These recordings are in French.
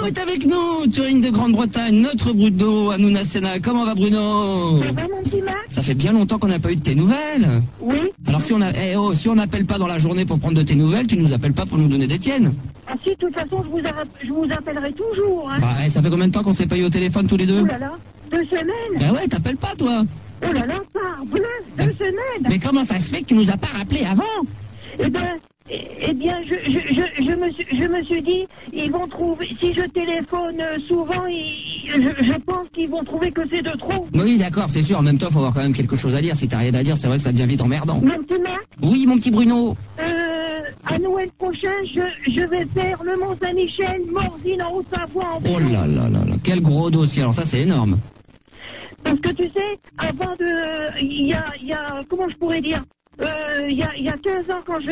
est avec nous, Turing de Grande-Bretagne, notre Bruno, Hanouna Sena. Comment va Bruno? Ça va mon petit Max? Ça fait bien longtemps qu'on n'a pas eu de tes nouvelles. Oui. Alors si on n'appelle pas dans la journée pour prendre de tes nouvelles, tu nous appelles pas pour nous donner des tiennes. Ah si, de toute façon, je vous appellerai toujours. Hein. Bah, ça fait combien de temps qu'on s'est pas eu au téléphone tous les deux? Oh là là, 2 semaines. Ah ouais, t'appelles pas toi? Oh là là, parbleu, 2 semaines. Mais comment ça se fait que tu nous as pas rappelé avant? Eh bien, je me suis dit, ils vont trouver, si je téléphone souvent, je pense qu'ils vont trouver que c'est de trop. Oui, d'accord, c'est sûr. En même temps, faut avoir quand même quelque chose à dire. Si t'as rien à dire, c'est vrai que ça devient vite emmerdant. Mon petit Max? Oui, mon petit Bruno. À Noël prochain, je vais faire le Mont-Saint-Michel, Morzine en Haute-Savoie. Oh là là là là, quel gros dossier. Alors ça, c'est énorme. Parce que tu sais, avant de... Il y a... Comment je pourrais dire? Il y a 15 ans, quand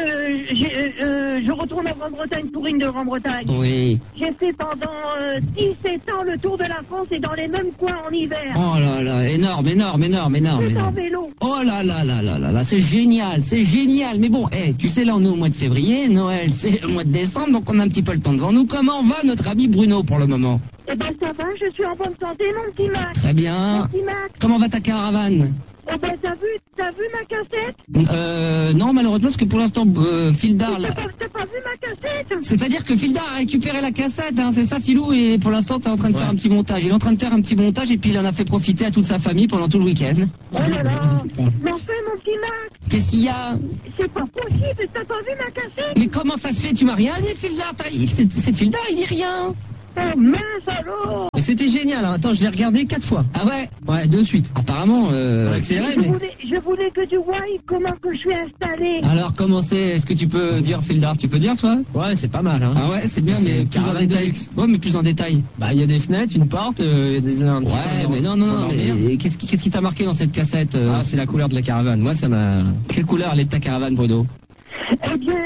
je retourne en Grande-Bretagne, touring de Grande-Bretagne. Oui. J'ai fait pendant 17 ans le tour de la France et dans les mêmes coins en hiver. Oh là là, énorme. C'est en vélo. Oh là là là là là là, c'est génial. Mais bon, tu sais, là, on est au mois de février, Noël, c'est le mois de décembre, donc on a un petit peu le temps devant nous. Comment va notre ami Bruno pour le moment? Eh ben, ça va, je suis en bonne santé, mon petit Max. Très bien. Mon petit Max. Comment va ta caravane? Oh ben, t'as vu ma cassette? Non, malheureusement, parce que pour l'instant, Fildar... T'as pas vu ma cassette? C'est-à-dire que Fildar a récupéré la cassette, hein, c'est ça, Filou, et pour l'instant, t'es en train de faire un petit montage. Il est en train de faire un petit montage, et puis il en a fait profiter à toute sa famille pendant tout le week-end. Oh là là. Mais enfin, mon petit Max. Qu'est-ce qu'il y a? C'est pas possible, t'as pas vu ma cassette? Mais comment ça se fait? Tu m'as rien dit, Fildar? C'est Fildar, il dit rien. Oh mince alors. Mais c'était génial, hein. Attends, je l'ai regardé 4 fois. Ah ouais? Ouais, de suite. Apparemment, Accéléré, je voulais que tu voies comment que je suis installé. Alors, comment c'est? Est-ce que tu peux dire, Fildar? Tu peux dire, toi? Ouais, c'est pas mal, hein. Ah ouais, c'est bien, mais plus en caravane détail. deluxe. Ouais, mais plus en détail. Bah, il y a des fenêtres, une porte, il y a des... un petit Ouais, peu mais non, mais qu'est-ce qui t'a marqué dans cette cassette? Ah, c'est la couleur de la caravane. Moi, ça m'a... Quelle couleur elle est de ta caravane, Bruno? Eh bien,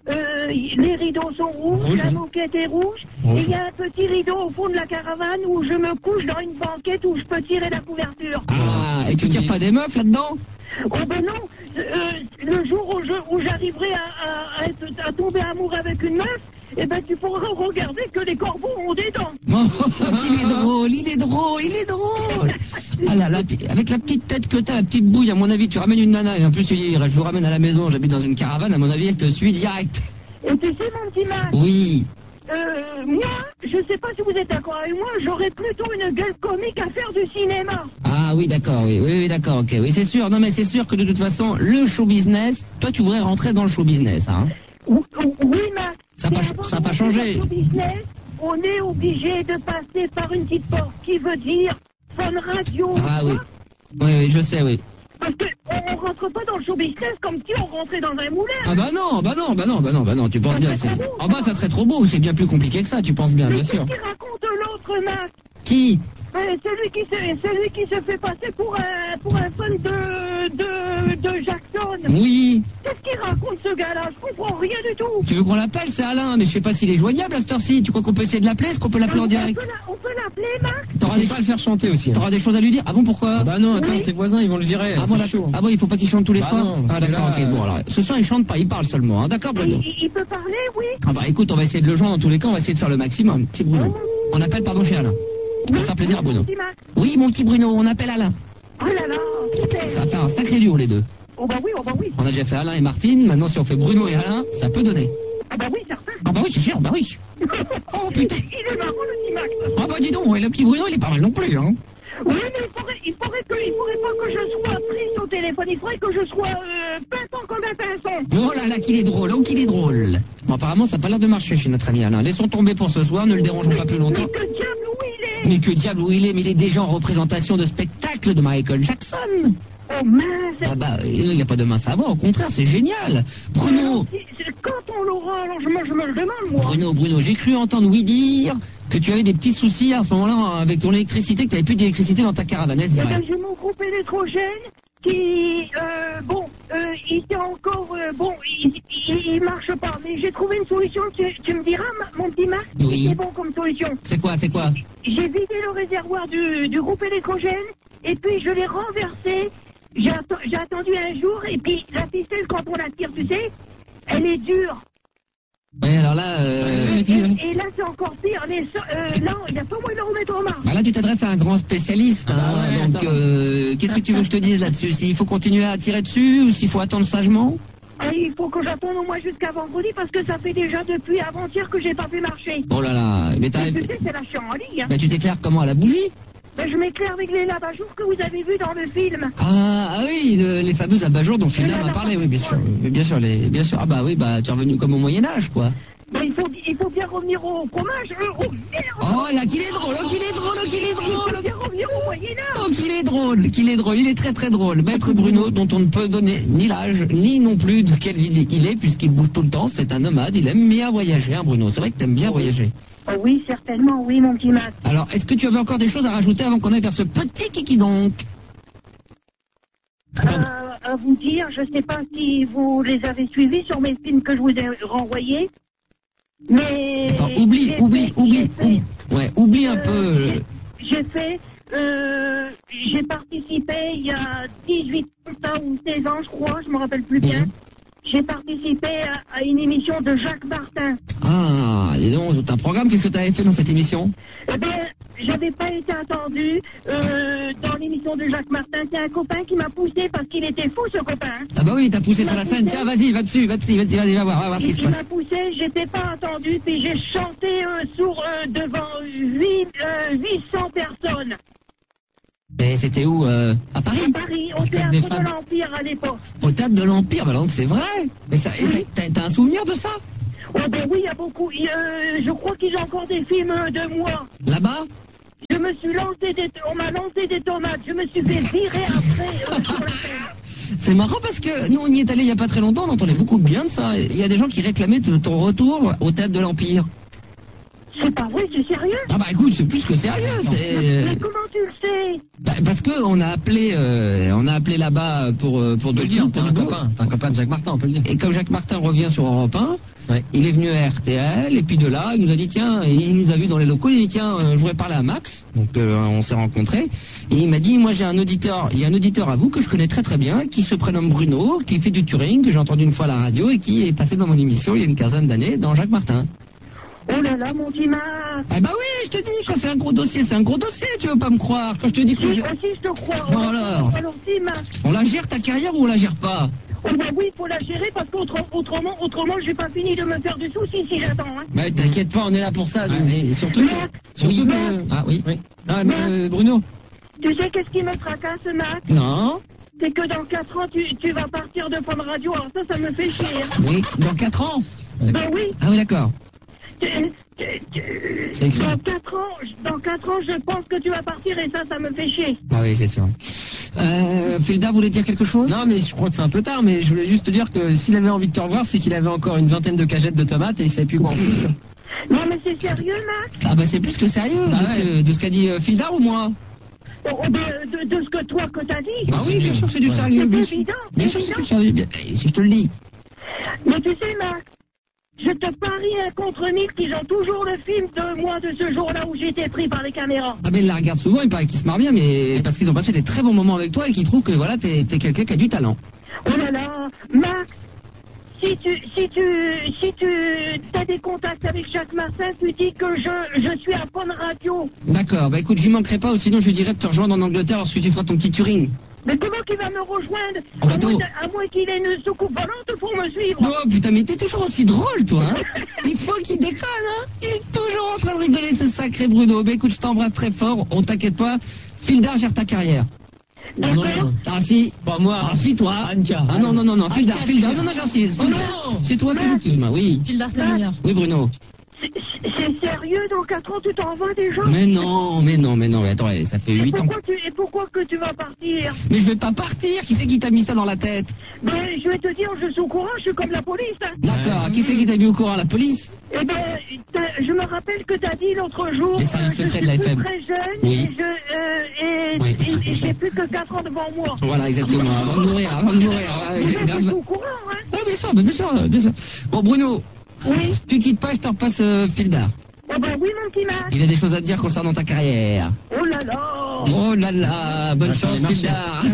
les rideaux sont rouges, la moquette est rouge, et il y a un petit rideau au fond de la caravane où je me couche dans une banquette où je peux tirer la couverture. Ah, et tu tires pas des meufs là-dedans? Oh ben non, le jour où j'arriverai à tomber amoureux avec une meuf, eh ben tu pourras regarder que les corbeaux ont des dents. Oh, il est drôle. Ah là, avec la petite tête que t'as, la petite bouille, à mon avis, tu ramènes une nana, et en plus tu dis, je vous ramène à la maison, j'habite dans une caravane, à mon avis, elle te suit direct. Et tu sais, mon petit Max? Oui. Moi, je sais pas si vous êtes d'accord avec moi, j'aurais plutôt une gueule comique à faire du cinéma. Ah oui, d'accord, oui, d'accord, ok, oui, c'est sûr. Non, mais c'est sûr que de toute façon, le show business, toi, tu voudrais rentrer dans le show business, hein? Oui, Max. Ça n'a pas changé. Dans le business, on est obligé de passer par une petite porte, qui veut dire Fun Radio. Ah oui. Oui, je sais, oui. Parce qu'on rentre pas dans le show business comme si on rentrait dans un moulin. Ah bah non, tu penses bien. Ah bah ça serait trop beau, c'est bien plus compliqué que ça, tu penses bien, bien sûr. Qu'est-ce qu'il raconte l'autre, Max? Qui? Celui qui se fait passer pour un fan de Jackson. Oui. Qu'est-ce qu'il raconte ce gars-là? Je comprends rien du tout. Tu veux qu'on l'appelle? C'est Alain, mais je sais pas s'il est joignable à cette heure-ci. Tu crois qu'on peut essayer de l'appeler? Est-ce qu'on peut l'appeler en direct? On peut l'appeler, Max? T'auras des... pas le faire chanter aussi. Hein. T'auras des choses à lui dire? Ah bon, pourquoi? Ah bah non, attends, Oui. ses voisins, ils vont le virer. Ah bon, d'accord. Ah bon, il faut pas qu'il chante tous les soirs? Non, ah d'accord, là, ok, bon alors. Ce soir, il chante pas, il parle seulement, hein. D'accord, Bruno? Il peut parler, oui. Ah bah écoute, on va essayer de le joindre dans tous les cas, on va essayer de faire le maximum. Petit Bruno. On appelle, pardon, chez Alain. On va faire plaisir à Bruno. Oui, mon petit Bruno, on appelle Alain. Oh là là, super. Ça va faire un sacré duo, les deux. Oh bah oui. On a déjà fait Alain et Martine, maintenant si on fait Bruno et Alain, ça peut donner. Ah bah oui, certain. Ah bah oui, c'est sûr, bah oui. Oh putain. Il est marrant, le petit Max. Ah bah dis donc, ouais, le petit Bruno, il est pas mal non plus, hein. Oui, mais il faudrait pas que je sois triste au téléphone, il faudrait que je sois pinçant comme un pinson. Oh là là, qu'il est drôle, oh qu'il est drôle. Bon, apparemment, ça n'a pas l'air de marcher chez notre ami Alain. Laissons tomber pour ce soir, ne le dérangeons pas plus longtemps. Mais que diable où il est? Mais que diable où il est, mais il est déjà en représentation de spectacle de Michael Jackson. Oh mince. Ah bah, il n'y a pas de mince à voir, au contraire, c'est génial. Bruno. Quand on l'aura, alors je me le demande, moi. Bruno, j'ai cru entendre oui dire que tu avais des petits soucis à ce moment-là avec ton électricité, que tu n'avais plus d'électricité dans ta caravane, est-ce vrai? J'ai mon groupe électrogène qui, il était encore, il marche pas. Mais j'ai trouvé une solution, tu me diras, mon petit Marc, oui. C'est bon comme solution. C'est quoi? J'ai vidé le réservoir du groupe électrogène, et puis je l'ai renversé. J'ai attendu un jour, et puis la ficelle, quand on la tire, tu sais, elle est dure. Ouais, alors là, Et là, c'est encore pire. Là, il n'y a pas moyen de remettre en marche. bah là, tu t'adresses à un grand spécialiste. Donc, qu'est-ce que tu veux que je te dise là-dessus? S'il faut continuer à tirer dessus ou s'il faut attendre sagement? Il faut que j'attende au moins jusqu'à vendredi parce que ça fait déjà depuis avant-hier que j'ai pas pu marcher. Oh là là, mais Tu sais, c'est la chienlit, hein. bah, tu t'éclaires comment, à la bougie? Je m'éclaire avec les lavajours que vous avez vus dans le film. Ah oui, les fameux abat-jours dont Philda m'a parlé, oui, bien sûr. Bien sûr. Ah bah oui, bah tu es revenu comme au Moyen-Âge, quoi. Mais il faut bien revenir au fromage. Oh là, qu'il est drôle, qu'il est drôle, qu'il est drôle. Il faut bien revenir au Moyen-Âge. Oh, qu'il est drôle, il est très très drôle. Maître Bruno, dont on ne peut donner ni l'âge, ni non plus de quelle ville il est, puisqu'il bouge tout le temps, c'est un nomade, il aime bien voyager, hein, Bruno. C'est vrai que t'aimes bien voyager. Oh oui, certainement, oui, mon petit Max. Alors, est-ce que tu avais encore des choses à rajouter avant qu'on aille vers ce petit kiki donc? À vous dire, je sais pas si vous les avez suivis sur mes films que je vous ai renvoyés, mais... Attends, oublie un peu... J'ai participé il y a 18 ans ou 16 ans, je crois, je me rappelle plus bien. J'ai participé à une émission de Jacques Martin. Ah, dis donc, c'est un programme, qu'est-ce que tu avais fait dans cette émission? Eh bien, j'avais pas été entendu dans l'émission de Jacques Martin. C'est un copain qui m'a poussé parce qu'il était fou, ce copain. Ah bah oui, t'as poussé sur la scène. Tiens, vas-y, va dessus, va voir ce qui se Il passe. m'a poussé, j'étais pas entendu, puis j'ai chanté devant 800 personnes. Et c'était où? À Paris? À Paris, au théâtre de l'Empire à l'époque. Au théâtre de l'Empire, bah donc c'est vrai. Mais ça, Oui. t'as un souvenir de ça? Oh ben oui, il y a beaucoup. Je crois qu'il y a encore des films de moi. Là-bas? Je me suis on m'a lancé des tomates. Je me suis fait virer après sur la scène. C'est marrant parce que nous on y est allé il y a pas très longtemps, on entendait beaucoup bien de ça. Il y a des gens qui réclamaient ton retour au théâtre de l'Empire. C'est pas vrai, c'est sérieux? Ah bah écoute, c'est plus que sérieux. Mais comment tu le sais? Bah, parce que on a appelé là-bas pour On peut le dire, t'es un copain de Jacques Martin, on peut le dire. Et comme Jacques Martin revient sur Europe 1, il est venu à RTL, et puis de là, il nous a dit, tiens, et il nous a vu dans les locaux, il a dit, tiens, je voudrais parler à Max, donc on s'est rencontrés, et il m'a dit, moi j'ai un auditeur, il y a un auditeur à vous que je connais très très bien, qui se prénomme Bruno, qui fait du touring, que j'ai entendu une fois à la radio, et qui est passé dans mon émission il y a une quinzaine d'années, dans Jacques Martin. Oh là là, mon petit Max. Ah bah oui, je te dis, quand c'est un gros dossier, tu veux pas me croire, quand je te dis que... Si, aussi je te crois. Bon, alors si, Max. On la gère ta carrière ou on la gère pas? Oh bah oui, il faut la gérer parce qu'autrement, j'ai pas fini de me faire du souci si j'attends. Hein. Bah t'inquiète pas, on est là pour ça. Et surtout, Oui. Ah oui. Ah, mais, Bruno. Tu sais qu'est-ce qui me tracasse, Max? Non. C'est que dans 4 ans, tu vas partir de Fun Radio. Alors ça me fait chier. Oui, dans 4 ans. Ben oui. Ah oui, d'accord. C'est écrit. Dans 4 ans, je pense que tu vas partir et ça me fait chier. Ah oui, c'est sûr. Philda voulait dire quelque chose? Non, mais je crois que c'est un peu tard, mais je voulais juste te dire que s'il avait envie de te revoir, c'est qu'il avait encore une vingtaine de cagettes de tomates et il savait plus quoi en foutre. Non, mais c'est sérieux, Max? Ah bah c'est plus que sérieux, de ce qu'a dit Philda ou moi? De ce que toi que t'as dit. Ah oui, bien sûr, c'est du sérieux. C'est évident. Bien sûr, c'est du sérieux. Si je te le dis. Mais tu sais, Max, je te parie un contre 1000 qu'ils ont toujours le film de moi de ce jour-là où j'ai été pris par les caméras. Ah ben ils la regardent souvent, il paraît qu'ils se marrent bien, mais parce qu'ils ont passé des très bons moments avec toi et qu'ils trouvent que voilà, t'es quelqu'un qui a du talent. Oh là là, Max, si tu as des contacts avec Jacques Martin, tu dis que je suis à Fun Radio. D'accord, bah écoute, j'y manquerai pas, ou sinon je lui dirais de te rejoindre en Angleterre lorsque tu feras ton petit touring. Mais comment qu'il va me rejoindre? En bateau. À moins qu'il ait une soucoupe volante pour me suivre. Oh putain, mais t'es toujours aussi drôle, toi, hein. Il faut qu'il déconne, hein. Il est toujours en train de rigoler, ce sacré Bruno. Bah écoute, je t'embrasse très fort, on t'inquiète pas. Philda gère ta carrière. D'accord. Ah si, Pas moi. ah si, toi. Anka. Ah non, Philda, non, j'insiste. Oh non. C'est toi qui le oui. Philda, c'est le meilleur. Oui, Bruno. C'est sérieux, dans 4 ans, tu t'en vas déjà? Mais non, mais attends, ça fait 8 ans. Et pourquoi que tu vas partir? Mais je vais pas partir, qui c'est qui t'a mis ça dans la tête? Ben, je vais te dire, je suis au courant, je suis comme la police. Hein. D'accord, qui c'est qui t'a mis au courant? La police? Eh ben, je me rappelle que t'as dit l'autre jour, Les services secrets de la je suis FM. très jeune, Oui. et j'ai plus que 4 ans devant moi. Voilà, exactement, avant de mourir. Mais je suis au courant, hein. Ah, bien sûr. Bon, Bruno, Oui. tu quittes pas, je te repasse Philda. Eh ben oui, mon petit Max. Il a des choses à te dire concernant ta carrière. Oh là là. Oh là là, bonne chance, Philda.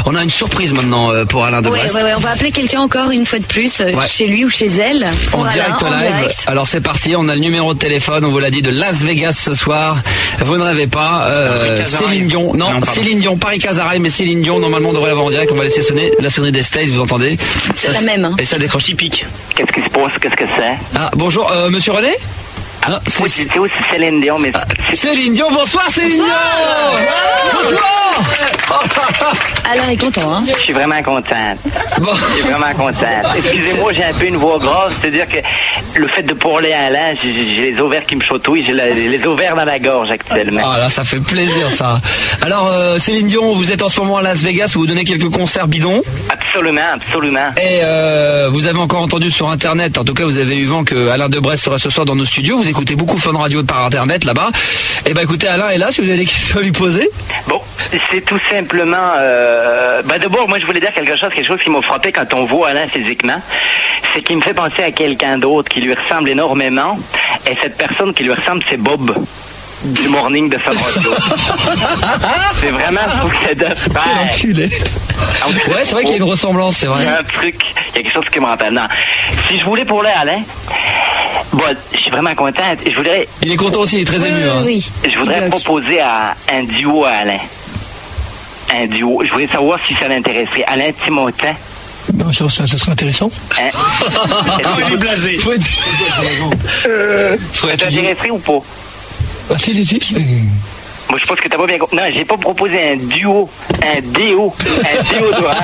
On a une surprise maintenant pour Alain de Brest. Ouais, on va appeler quelqu'un encore une fois de plus, chez lui ou chez elle. En direct live. Alors c'est parti, on a le numéro de téléphone, on vous l'a dit, de Las Vegas ce soir. Vous ne rêvez pas. Céline Dion. Non, Céline Dion, Paris Casaraï, mais Céline Dion, normalement on devrait l'avoir en direct. On va laisser sonner la sonnerie des States, vous entendez? C'est la même. Hein. Et ça décroche typique. Qu'est-ce qui se passe? Qu'est-ce que c'est? Ah, bonjour, monsieur René? Ah, oui, c'est aussi Céline Dion, mais... Céline Dion, bonsoir Céline Dion! Bonsoir! Alain est content, hein? Je suis vraiment contente. Bon. Je suis vraiment contente. Excusez-moi, j'ai un peu une voix grosse, c'est-à-dire que le fait de parler à Alain, j'ai les ovaires qui me chatouillent, j'ai les ovaires dans la gorge actuellement. Ah là, ça fait plaisir ça. Alors, Céline Dion, vous êtes en ce moment à Las Vegas, vous donnez quelques concerts bidons? Absolument, absolument. Et vous avez encore entendu sur Internet, en tout cas vous avez eu vent que Alain de Brest sera ce soir dans nos studios, vous écoutez beaucoup Fun Radio par Internet là-bas. Et ben écoutez, Alain est là, si vous avez des questions à lui poser. Bon, c'est tout simplement... d'abord, moi je voulais dire quelque chose qui m'a frappé quand on voit Alain physiquement, c'est qu'il me fait penser à quelqu'un d'autre qui lui ressemble énormément, et cette personne qui lui ressemble, c'est Bob du Morning de Fun Radio. C'est vraiment, je trouve que c'est de enculé. Ouais, c'est vrai qu'il y a une ressemblance, c'est vrai. Il y a un truc, il y a quelque chose qui me rappelle. Non, si je voulais parler à Alain, bon, je suis vraiment contente. Je voudrais... Il est content aussi, il est très ému. Hein. Oui. Je voudrais proposer un duo à Alain. Un duo. Je voulais savoir si ça l'intéresserait. Alain Timotin. Non, ça serait intéressant. Hein? Il est blasé. Ça t'intéresserait ou pas? Ah, si. Moi, je pense que t'as pas bien compris. Non, j'ai pas proposé un duo. Un déo. Un déodorant.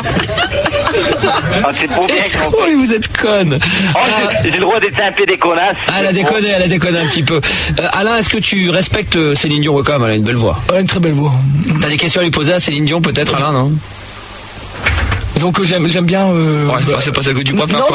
Ah, c'est pas bien compris. Oui, vous êtes conne. Oh, j'ai le droit d'être un peu déconnasse. Ah, elle a déconné un petit peu. Alain, est-ce que tu respectes Céline Dion quand même? Elle a une belle voix. Elle a une très belle voix. T'as des questions à lui poser à Céline Dion peut-être, Alain, non? Donc j'aime bien... Ouais, c'est pas ça que tu crois pas.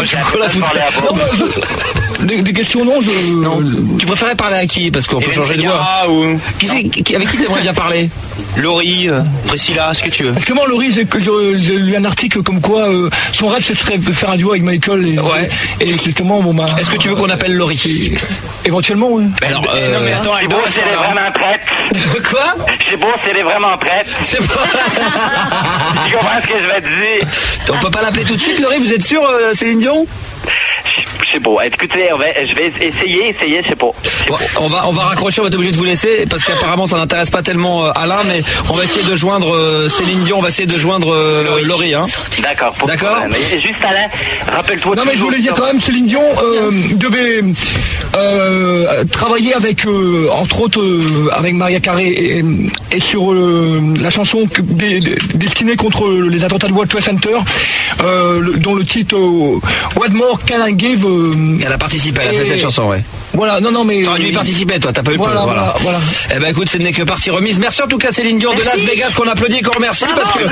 Des questions, non, non. Tu préférais parler à qui? Parce qu'on peut changer de voix. Avec qui t'aimerais bien parler? Laurie, Priscilla, ce que tu veux. Justement, Laurie, j'ai lu un article comme quoi son rêve, ce serait de faire un duo avec Michael. Et justement, bon, est-ce que tu veux qu'on appelle Laurie? Éventuellement, oui. Alors, non, mais attends, je sais pas si elle est vraiment prête. Quoi? Je sais pas si elle est vraiment prête. Je sais pas. Tu comprends ce que je vais te dire? On peut pas l'appeler tout de suite, Laurie? Vous êtes sûr, Céline Dion? Je sais pas. Écoutez, je vais essayer, je sais pas. Bon, on va raccrocher, on va être obligé de vous laisser parce qu'apparemment ça n'intéresse pas tellement Alain, mais on va essayer de joindre Céline Dion, on va essayer de joindre Laurie. Hein. D'accord. Mais juste Alain, rappelle-toi. Non mais je voulais dire quand même, Céline Dion devait travailler avec, entre autres, avec Maria Carey et sur la chanson destinée contre les attentats de World Trade Center, dont le titre What More Can I Give. Elle a participé, elle a fait cette chanson, ouais. Voilà, non mais... T'aurais dû y participer, toi, t'as pas eu le peu. Voilà. Eh ben écoute, ce n'est que partie remise. Merci en tout cas Céline Dion de Las Vegas, qu'on applaudit et qu'on remercie parce que...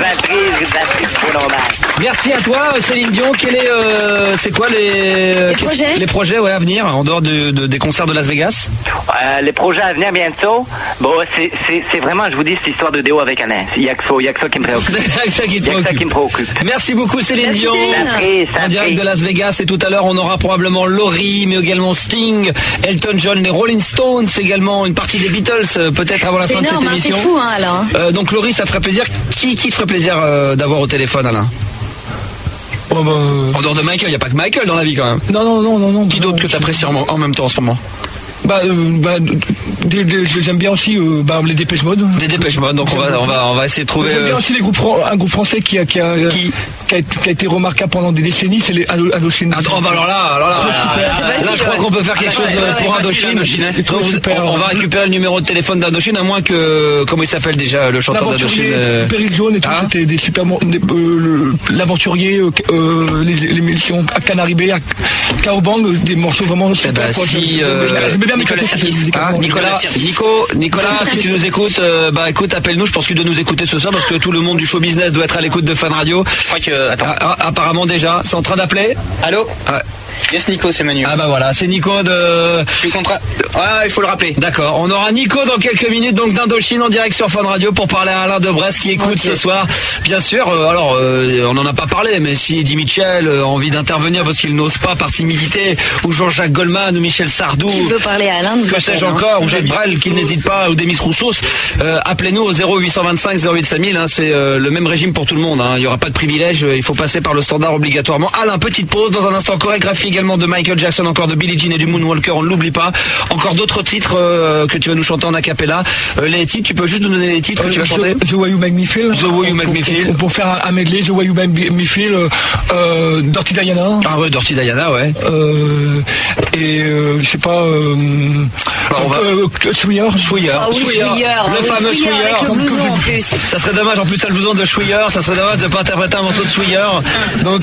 Merci à toi Céline Dion. C'est quoi les projets à venir, en dehors des concerts de Las Vegas? Les projets à venir bientôt, bon, c'est vraiment, je vous dis, cette histoire de déo avec Alain. Il y a que ça qui me préoccupe. Il y a que ça qui me préoccupe. Merci beaucoup Céline Dion. En direct de Las Vegas, et tout à l'heure on aura probablement Laurie, mais également Sting, Elton John, les Rolling Stones, également une partie des Beatles, peut-être avant la fin de cette émission. C'est fou, hein, Alain. Donc Laurie, ça ferait plaisir. Qui te ferait plaisir d'avoir au téléphone, Alain? En dehors de Michael, il n'y a pas que Michael dans la vie quand même. Non. Qui d'autre que tu apprécies en même temps en ce moment? J'aime bien aussi les Dépêche Mode. Les Dépêche Mode, donc on va essayer de trouver... J'aime bien aussi un groupe français qui a été remarquable pendant des décennies, c'est les Indochine. Alors là, je crois qu'on peut faire quelque chose pour Indochine. On va récupérer le numéro de téléphone d'Indochine, à moins que... Comment il s'appelle déjà, le chanteur d'Indochine? Péril Jaune et tout, c'était des super... L'Aventurier, les missions à Canary Bay, à Kaobang, des morceaux vraiment super proches. Nicolas, si tu nous écoutes, écoute, appelle-nous. Je pense qu'il doit nous écouter ce soir parce que tout le monde du show business doit être à l'écoute de Fun Radio. Je crois que, apparemment déjà, c'est en train d'appeler. Allô? Yes, Nico, c'est Manu. Ah bah voilà, c'est Nico de... Je suis contrat. Ah, il faut le rappeler. D'accord, on aura Nico dans quelques minutes, donc d'Indochine en direct sur Fun Radio pour parler à Alain de Brest qui écoute ce soir. Bien sûr, on n'en a pas parlé, mais si Eddie Mitchell a envie d'intervenir parce qu'il n'ose pas par timidité, ou Jean-Jacques Goldman, ou Michel Sardou, qui veut parler à Alain, que sais-je encore, ou Jacques Brel, qu'il n'hésite pas, ou Demis Roussos, appelez-nous au 0825 08 5000, c'est le même régime pour tout le monde, il n'y aura pas de privilège, il faut passer par le standard obligatoirement. Alain, petite pause, dans un instant chorégraphie également de Michael Jackson, encore de Billie Jean et du Moonwalker, on ne l'oublie pas. Encore d'autres titres que tu vas nous chanter en acapella. Les titres, tu peux juste nous donner les titres que tu vas chanter. The Way You Make Me Feel. The Way You Make Me Feel. Pour faire un medley, The Way You Make Me Feel, Dirty Diana. Ah ouais, Dirty Diana, ouais. Je sais pas. Sweeter. Ah oui, Sweeter. Le fameux Sweeter. Avec le blouson en plus. Ça serait dommage, en plus, t'as le blouson de Sweeter. Ça serait dommage de pas interpréter un morceau de Sweeter. Donc,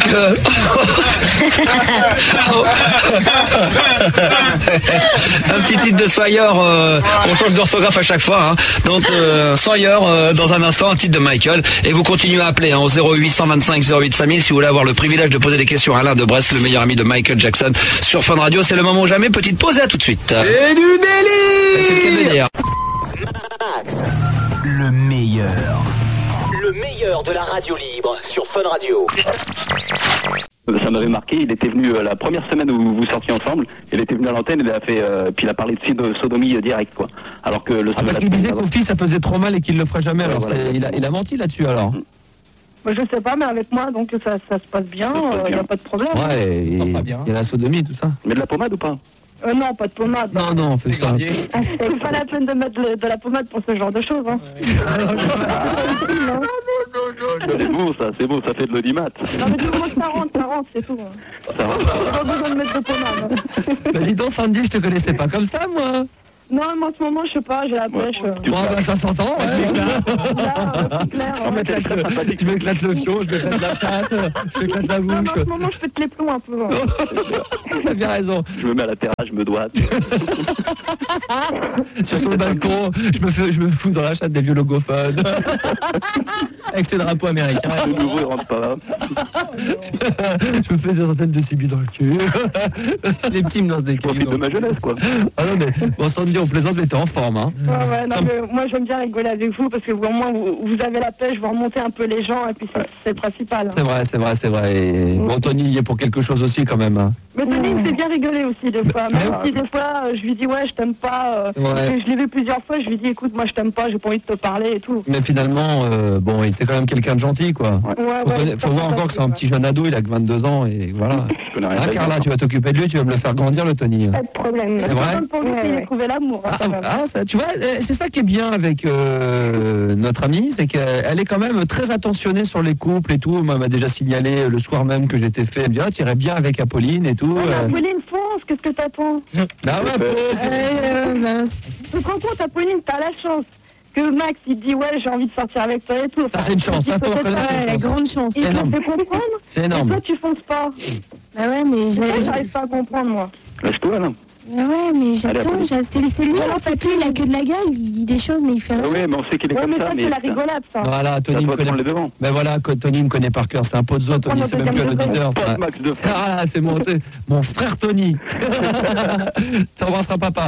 un petit titre de Sawyer, on change d'orthographe à chaque fois, donc Sawyer dans un instant, un titre de Michael, et vous continuez à appeler au 0825 08 5000 si vous voulez avoir le privilège de poser des questions à Alain de Brest, le meilleur ami de Michael Jackson sur Fun Radio. C'est le moment ou jamais, petite pause et à tout de suite. C'est du délire. C'est le cas de dire. Le meilleur de la radio libre sur Fun Radio. Ça m'avait marqué, il était venu la première semaine où vous sortiez ensemble, il était venu à l'antenne, il a fait, puis il a parlé de sodomie direct, quoi. Alors que le parce qu'il disait qu'au fils ça faisait trop mal et qu'il le ferait jamais, alors voilà. Il a menti là-dessus alors. Moi, je sais pas, mais avec moi, donc ça se passe bien, il n'y a pas de problème. Ouais, il y a la sodomie, tout ça. Mais de la pommade ou pas? Non, pas de pommade. Non, on fait ça. C'est pas la peine de mettre de la pommade pour ce genre de choses. C'est bon, ça fait de l'audimat. Non, mais du coup, moi, ça rentre, c'est tout. Ça rentre. Pas besoin de mettre de pommade. Bah dis donc, Sandy, je te connaissais pas comme ça, moi. Non, mais en ce moment, je sais pas, j'ai la pêche. Ça s'entend, c'est clair. Je m'éclate le fion, je m'éclate la chatte, je m'éclate la bouche. Non, en ce moment, je fais les plombs un peu. T'as bien raison. Je me mets à la terrasse, je me doite. Sur le balcon, je me fous dans la chatte des vieux logophones. Avec ses drapeaux américains. Le nouveau, il rentre pas. Je me fais des centaines de CB dans le cul. Les petits me lancent des cailloux. Je profite de ma jeunesse, quoi. Ah non, mais bon, sans dire, on plaisante, mais t'es en forme, hein. Ouais, non, mais moi, j'aime bien rigoler avec vous parce que au moins, vous avez la pêche, vous remontez un peu les gens et puis c'est le principal. C'est vrai. Et bon, Tony, il y est pour quelque chose aussi, quand même. Hein. Mais Tony, il me fait bien rigoler aussi, des fois. Même si des fois, je lui dis, ouais, je t'aime pas. Je l'ai vu plusieurs fois, je lui dis, écoute, moi, je t'aime pas, j'ai pas envie de te parler et tout. Mais finalement, bon, c'est quand même quelqu'un de gentil, quoi. Faut voir encore que c'est un petit jeune ado, il a que 22 ans, et voilà. Carla, tu vas t'occuper de lui, tu vas me le faire grandir, le Tony. Pas de problème. C'est vrai. Pour lui, il a trouvé l'amour. Tu vois, c'est ça qui est bien avec notre amie, c'est qu'elle est quand même très attentionnée sur les couples et tout. Moi, elle m'a déjà signalé le soir même que j'étais fait. Elle me dit, tu irais bien avec Apolline et tout. Apolline, fonce, qu'est-ce que t'attends? Bah ouais, tu te rends compte, Apolline, t'as la chance que Max, il te dit, ouais, j'ai envie de sortir avec toi et tout. Ça, c'est une chance, ça, faut reconnaître. La grande chance. Il te fait comprendre. C'est énorme. Et toi, tu fonces pas. Bah ouais, mais j'arrive pas à comprendre, moi. Lâche-toi, non? Ouais, mais j'attends, c'est lui, en fait, lui, il a que de la gueule, il dit des choses, mais il fait rien. Oui, mais on sait qu'il est comme ça, mais c'est la rigolade, ça. Voilà, Tony me connaît. Ben voilà, Tony me connaît par cœur, c'est un pozzo, Tony, c'est même plus un auditeur. C'est mon frère Tony. Ça embrassera papa.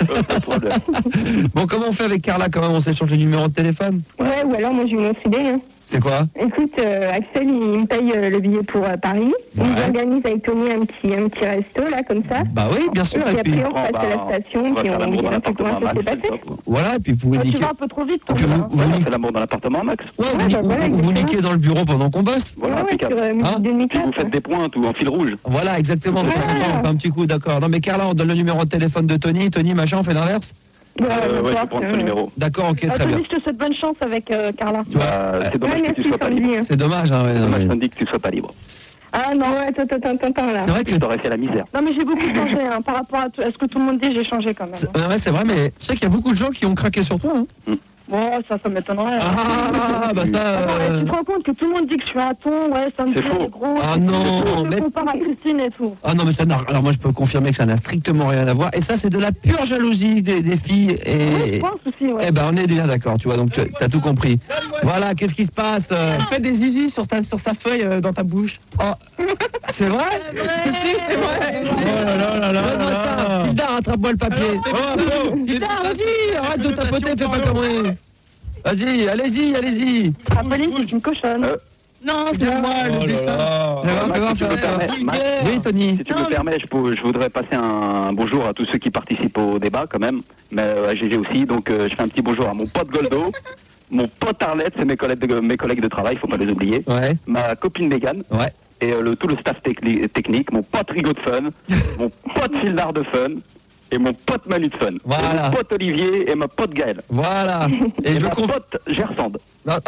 Bon, comment on fait avec Carla, quand même, on s'échange les numéros de téléphone? Ouais, ou alors moi j'ai une autre idée, C'est quoi? Écoute, Axel, il me paye le billet pour Paris. Il organise avec Tony un petit resto, là, comme ça. Bah oui, bien sûr. Et puis après, on passe à la station, puis on dit un peu comment ça s'est passé. Voilà, et puis vous pouvez niquer. Tu vas un peu trop vite, toi. C'est l'amour dans l'appartement, Max. Ouais, vous niquez dans le bureau pendant qu'on bosse. Voilà, impeccable. Puis vous faites des pointes ou en fil rouge. Voilà, exactement. On fait un petit coup, d'accord. Non, mais Carla, on donne le numéro de téléphone de Tony. Tony, machin, on fait l'inverse? Ouais, je prends ton numéro. D'accord, ok, très bien. Je te souhaite bonne chance avec Carla. C'est dommage que tu sois pas libre. C'est dommage, hein. C'est dommage, Sandy, que tu sois pas libre. Ah non, attends, là. C'est vrai que je t'aurais fait la misère. Non, mais j'ai beaucoup changé, par rapport à ce que tout le monde dit, j'ai changé quand même. Ouais, c'est vrai, mais tu sais qu'il y a beaucoup de gens qui ont craqué sur toi, hein. Bon, ça m'étonnerait. Ah, bah ça... Tu te rends compte que tout le monde dit que je suis un ton, ouais, ça me dit les gros... Ah non, mais... Je me compare à Christine et tout. Ah non, mais ça n'a... Alors moi, je peux confirmer que ça n'a strictement rien à voir. Et ça, c'est de la pure jalousie des filles. Et... Oui, je pense aussi, ouais. Eh ben, on est bien d'accord, tu vois, donc t'as tout compris. Voilà, qu'est-ce qui se passe Fais des zizi sur sa feuille dans ta bouche. Oh, c'est vrai? Si, c'est vrai. Oh là là là là là. Putain, rattrape-moi le papier. Putain, vas-y, arrête de tapoter, fais pas comme moi. Vas-y, allez-y. Apolline, c'est une cochonne. Non, c'est moi, le dessin. Oui, Tony. Si tu me permets, je voudrais passer un bonjour à tous ceux qui participent au débat quand même, mais à GG aussi. Donc je fais un petit bonjour à mon pote Goldo, mon pote Arlette, c'est mes collègues de travail, faut pas les oublier. Ouais. Ma copine Mégane. Ouais. Et tout le staff technique, mon pote Rigaud de Fun, mon pote Fildard de Fun, et mon pote Manu de Fun. Voilà. Et mon pote Olivier et ma pote Gaëlle. Voilà. Et ma pote Gersande.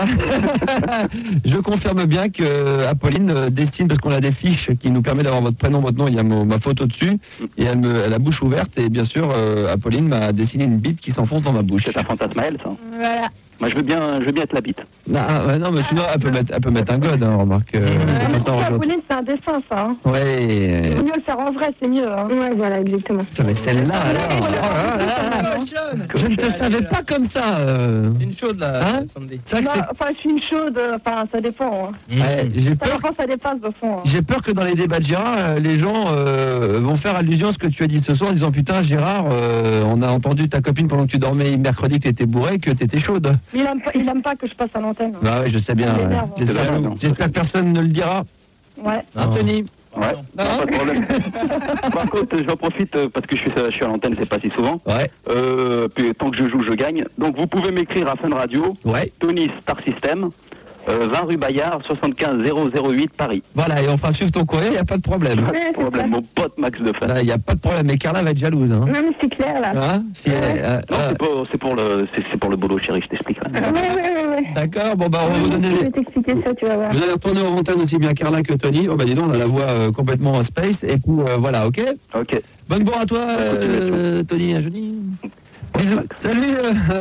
Je confirme bien que Apolline dessine, parce qu'on a des fiches qui nous permettent d'avoir votre prénom, votre nom, il y a ma photo dessus, et elle a la bouche ouverte, et bien sûr, Apolline m'a dessiné une bite qui s'enfonce dans ma bouche. C'est un fantasme à elle, ça. Voilà. Moi, je veux bien être la bite. Non, mais sinon, elle peut mettre un god, hein, remarque. Apolline, c'est un dessin, ça. Hein. Ouais. C'est mieux le faire en vrai, c'est mieux. Hein. Ouais, voilà, exactement. Putain, mais celle-là, alors. Je ne te savais pas comme ça. Une chaude, là, Sandy. Enfin, je suis une chaude, enfin, ça dépend. Hein. Ouais, Ça dépasse, de fond. Hein. J'ai peur que dans les débats de Gérard, les gens vont faire allusion à ce que tu as dit ce soir en disant putain, Gérard, on a entendu ta copine pendant que tu dormais mercredi que tu étais bourré, que tu étais chaude. Mais il aime pas que je passe à l'antenne. Hein. Bah ouais, je sais bien. J'espère que personne ne le dira. Ouais. Anthony. Ouais, non, pas de problème. Par contre, j'en profite parce que je suis à l'antenne, c'est pas si souvent. Ouais. Puis tant que je joue, je gagne. Donc vous pouvez m'écrire à Fun Radio. Ouais. Tony Star System. 20 rue Bayard, 75 008 Paris. Voilà, et on fera suivre ton courrier, il n'y a pas de problème. Pas de problème, mon pote Max de Fun. Il n'y a pas de problème, mais Carla va être jalouse. Hein. Non, mais c'est clair, là. Hein non, c'est pour le boulot, chérie, je t'explique. Ouais. D'accord, bon, bah, on va vous donner... Je vais t'expliquer ça, tu vas voir. Vous allez retourner en montagne aussi bien Carla que Tony. Oh, bah, dis donc, on a la voix complètement space. Et puis, voilà, ok? Ok. Bonne bourre à toi, Tony, à jeudi. Bisous. Salut,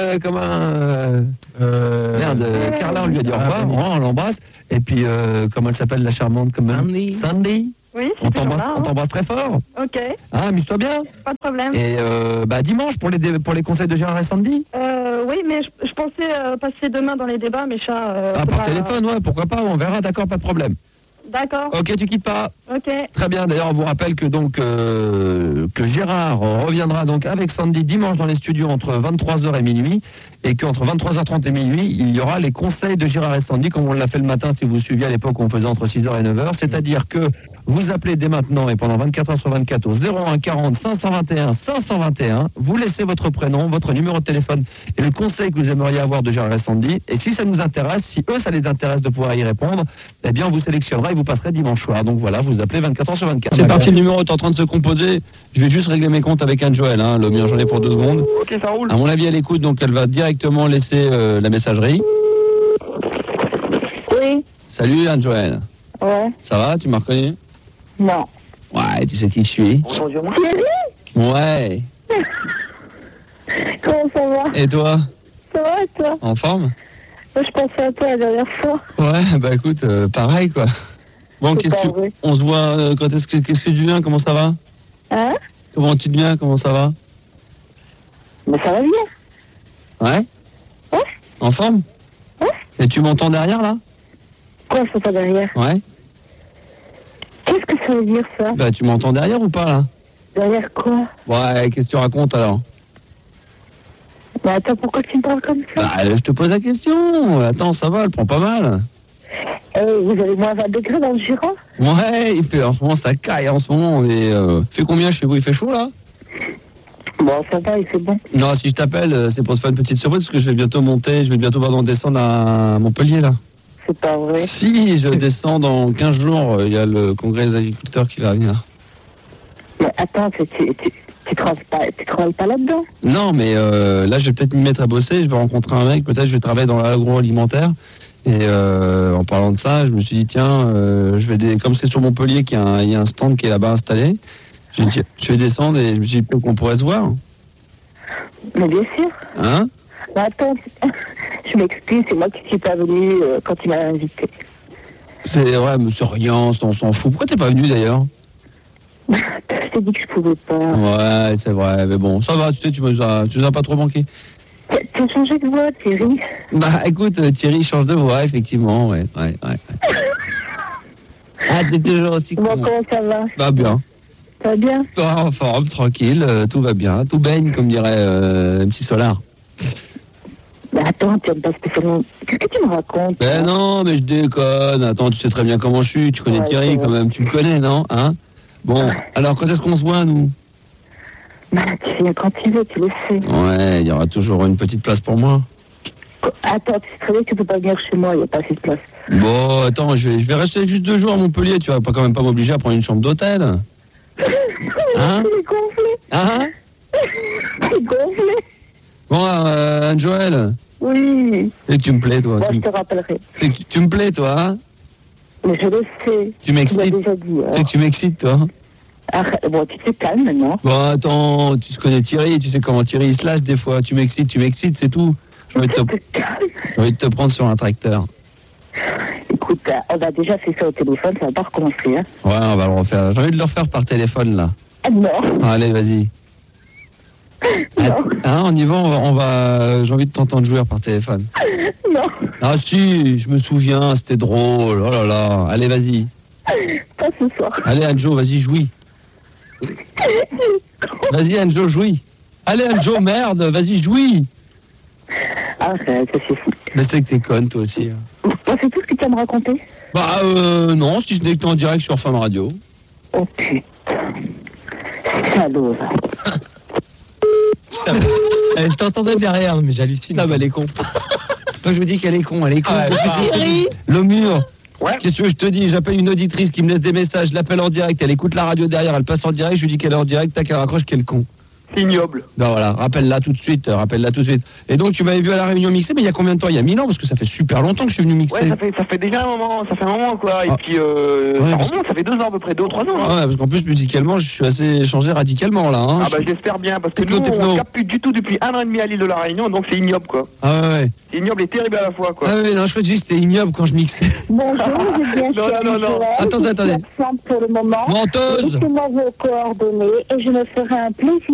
merde, Carla, on lui a dit au revoir, on l'embrasse. Et puis, comment elle s'appelle, la charmante Sandy. Oui, on t'embrasse très fort. Ok. Ah, amuse-toi bien. Pas de problème. Et dimanche, pour les conseils de Gérard et Sandy. Oui, mais je pensais passer demain dans les débats, mes chats... par téléphone, ouais, pourquoi pas, on verra, d'accord, pas de problème. D'accord. Ok, tu quittes pas. Ok. Très bien, d'ailleurs, on vous rappelle que que Gérard reviendra donc avec Sandy dimanche dans les studios entre 23h et minuit, et qu'entre 23h30 et minuit, il y aura les conseils de Gérard et Sandy, comme on l'a fait le matin, si vous suiviez à l'époque où on faisait entre 6h et 9h, c'est-à-dire que vous appelez dès maintenant et pendant 24 heures sur 24 au 01 40 521 521, vous laissez votre prénom, votre numéro de téléphone et le conseil que vous aimeriez avoir de Gérard et Sandy, et si ça nous intéresse, si eux ça les intéresse de pouvoir y répondre, eh bien on vous sélectionnera et vous passerez dimanche soir. Donc voilà, vous appelez 24 heures sur 24. C'est parti, le numéro est en train de se composer. Je vais juste régler mes comptes avec Anne-Joël, hein, le mien j'en ai pour 2 secondes. Ok, ça roule. À mon avis elle écoute, donc elle va directement laisser la messagerie. Oui. Salut Anne-Joël. Ouais. Ça va, tu m'as reconnu? Non. Ouais, tu sais qui je suis? Ouais. Comment ça va? Et toi? Ça va et toi? En forme? Je pensais à toi la dernière fois. Ouais, bah écoute, pareil quoi. Bon, on se voit quand qu'est-ce que tu viens? Comment ça va? Hein? Comment tu viens? Comment ça va? Mais ça va bien. Ouais? Ouais. En forme? Ouais. Et tu m'entends derrière là? Quoi, ça pas derrière? Ouais. Qu'est-ce que ça veut dire ça? Bah tu m'entends derrière ou pas là? Derrière quoi? Ouais, qu'est-ce que tu racontes alors? Bah attends, pourquoi tu me parles comme ça? Bah je te pose la question. Attends, ça va, elle prend pas mal. Vous avez moins 20 degrés dans le Jura? Ouais, il fait en ce moment ça caille en ce moment. Et fait combien chez vous? Il fait chaud là? Bon, ça va, il fait bon. Non, si je t'appelle, c'est pour te faire une petite surprise parce que je vais bientôt descendre à Montpellier là. C'est pas vrai. Si, je descends dans 15 jours, il y a le congrès des agriculteurs qui va venir. Mais attends, tu travailles pas là-dedans? Non, mais là, je vais peut-être m'y mettre à bosser, je vais rencontrer un mec, peut-être je vais travailler dans l'agroalimentaire. Et en parlant de ça, je me suis dit, tiens, comme c'est sur Montpellier qu'il y a un stand qui est là-bas installé, je vais descendre et je me suis dit qu'on pourrait se voir. Mais bien sûr. Hein? Attends, je m'excuse, c'est moi qui suis pas venue quand tu m'as invité. C'est vrai, mais c'est rien, on s'en fout. Pourquoi t'es pas venu d'ailleurs? Je t'ai dit que je pouvais pas. Ouais, c'est vrai, mais bon, ça va, tu nous as pas trop manqué. T'as changé de voix, Thierry? Bah écoute, Thierry change de voix, effectivement, ouais. Ah, t'es toujours aussi con. Bon, comment ça va? Bah bien. Ça va bien? En forme, tranquille, tout va bien, tout baigne, comme dirait MC Solar. Mais attends, tu n'aimes pas spécialement... Qu'est-ce que tu me racontes? Ben non, mais je déconne. Attends, tu sais très bien comment je suis, tu connais Thierry quand même, tu me connais, non? Hein? Bon, alors quand est-ce qu'on se voit, nous? Bah, tu viens quand tu veux, tu le sais. Ouais, il y aura toujours une petite place pour moi. Attends, tu sais très bien que tu peux pas venir chez moi, il n'y a pas assez de place. Bon, attends, je vais rester juste 2 jours à Montpellier, tu vas quand même pas m'obliger à prendre une chambre d'hôtel. Hein? Il est gonflé. Hein? Il est gonflé. Bon, Anne-Joël. Oui. C'est que tu me plais, toi. Moi, je te rappellerai. C'est que tu me plais, toi, hein? Mais je le sais. Tu m'excites. Tu l'as déjà dit. C'est que tu m'excites, toi. Arrête. Bon, tu te calmes maintenant. Bon, attends, tu connais Thierry, tu sais comment Thierry se lâche des fois. Tu m'excites, c'est tout. J'ai envie de te prendre sur un tracteur. Écoute, on a déjà fait ça au téléphone, ça va pas recommencer, hein? Ouais, on va le refaire. J'ai envie de le refaire par téléphone, là. Ah non. Allez, vas-y. Non. Hein, on y va, on va... J'ai envie de t'entendre jouer par téléphone. Non. Ah si, je me souviens, c'était drôle. Oh là là. Allez, vas-y. Pas ce soir. Allez, Anjo, vas-y, jouis. Vas-y, Anjo, jouis. Allez, Anjo, merde, vas-y, jouis. Arrête, ça suffit. Mais c'est que t'es conne, toi aussi. C'est tout ce que tu as à me raconter? Bah, non, si ce n'est que t'es en direct sur Fun Radio. Oh putain. Salaud, va. Elle t'entendait derrière, mais j'hallucine. Ah bah elle est con. Moi je me dis qu'elle est con, elle est con. Thierry. Le mur. Ouais. Qu'est-ce que je te dis? J'appelle une auditrice qui me laisse des messages, je l'appelle en direct, elle écoute la radio derrière, elle passe en direct, je lui dis qu'elle est en direct, tac, elle raccroche, quel con. C'est ignoble. Ben voilà, rappelle-la tout de suite, Et donc tu m'avais vu à la réunion mixée, mais il y a combien de temps? Il y a 1000 ans, parce que ça fait super longtemps que je suis venu mixer. Ouais, ça fait déjà un moment, quoi. Et puis, ça remonte, ça fait 2 ans à peu près, 2 ou 3 ans. Hein. Ouais, parce qu'en plus, musicalement, je suis assez changé radicalement, là. Hein. Ah bah j'espère bien, parce que nous, on capte plus du tout depuis 1 an et demi à l'île de la Réunion, donc c'est ignoble, quoi. Ah ouais. C'est ignoble et terrible à la fois, quoi. Ah ouais, non, je crois que c'était ignoble quand je mixais. Bonjour, j'ai bien Non. Attendez. Pour le moment. Menteuse. Laissez-moi vos coordonnées et je me ferai un plaisir.